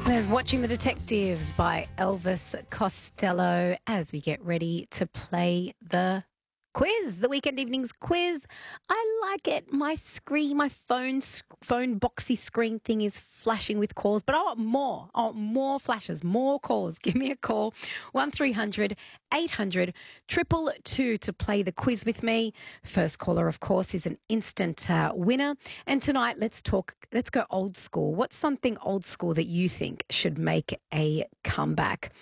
There's Watching the Detectives by Elvis Costello as we get ready to play the quiz, the weekend evenings quiz. I like it. My screen, my phone boxy screen thing is flashing with calls, but I want more. I want more flashes, more calls. Give me a call, 1300 800 222 to play the quiz with me. First caller, of course, is an instant winner. And tonight, let's go old school. What's something old school that you think should make a comeback?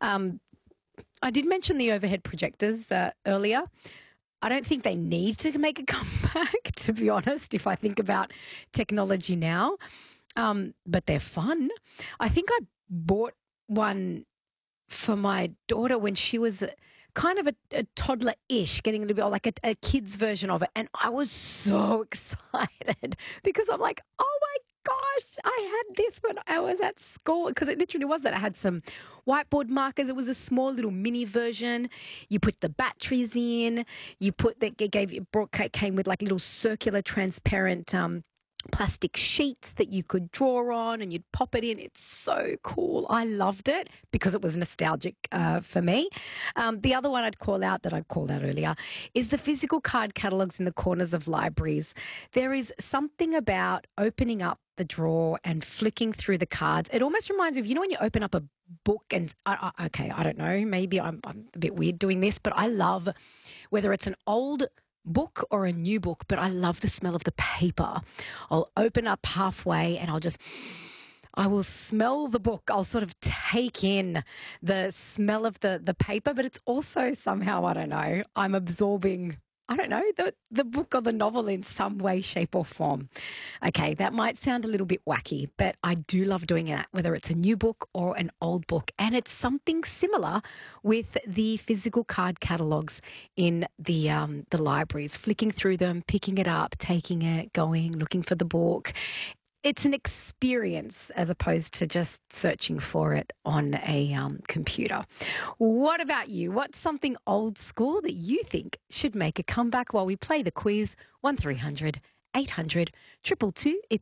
I did mention the overhead projectors earlier. I don't think they need to make a comeback, to be honest, if I think about technology now. But they're fun. I think I bought one for my daughter when she was kind of a toddler-ish, getting a little bit like a kid's version of it. And I was so excited because I'm like, oh my gosh, I had this when I was at school, because it literally was that. I had some whiteboard markers. It was a small little mini version. You put the batteries in. You put that came with like little circular transparent plastic sheets that you could draw on, and you'd pop it in. It's so cool. I loved it because it was nostalgic for me. The other one I'd call out that I called out earlier is the physical card catalogues in the corners of libraries. There is something about opening up the drawer and flicking through the cards. It almost reminds me of, when you open up a book and, okay, I don't know, maybe I'm a bit weird doing this, but I love whether it's an old book or a new book, but I love the smell of the paper. I'll open up halfway and I will smell the book. I'll sort of take in the smell of the paper, but it's also somehow, I don't know, I'm absorbing, I don't know, the book or the novel in some way, shape or form. Okay, that might sound a little bit wacky, but I do love doing that, whether it's a new book or an old book. And it's something similar with the physical card catalogues in the libraries, flicking through them, picking it up, taking it, going, looking for the book. It's an experience as opposed to just searching for it on a computer. What about you? What's something old school that you think should make a comeback while we play the quiz? 1300 800 222. It's